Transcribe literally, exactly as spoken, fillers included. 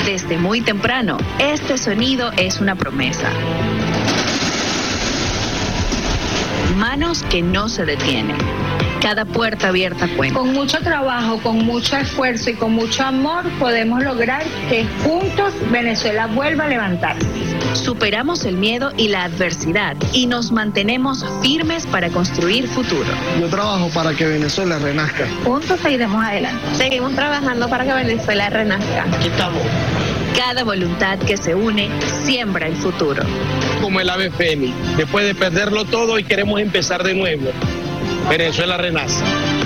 Desde muy temprano, este sonido es una promesa. Manos que no se detienen. Cada puerta abierta cuenta. Con mucho trabajo, con mucho esfuerzo y con mucho amor podemos lograr que juntos Venezuela vuelva a levantarse. Superamos el miedo y la adversidad y nos mantenemos firmes para construir futuro. Yo trabajo para que Venezuela renazca. Juntos seguiremos adelante. Seguimos trabajando para que Venezuela renazca. Aquí estamos. Cada voluntad que se une siembra el futuro. Como el ave fénix, después de perderlo todo y queremos empezar de nuevo. Venezuela renace.